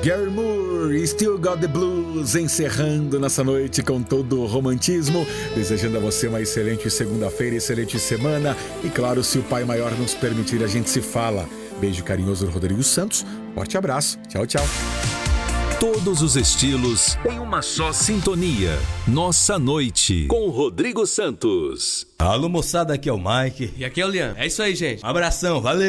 Gary Moore, Still Got the Blues, encerrando nossa noite com todo o romantismo, desejando a você uma excelente segunda-feira, excelente semana e claro, se o Pai Maior nos permitir, a gente se fala. Beijo carinhoso do Rodrigo Santos, forte abraço, tchau, tchau. Todos os estilos em uma só sintonia. Nossa Noite, com o Rodrigo Santos. Alô, moçada, aqui é o Mike. E aqui é o Lian. É isso aí, gente. Um abração, valeu!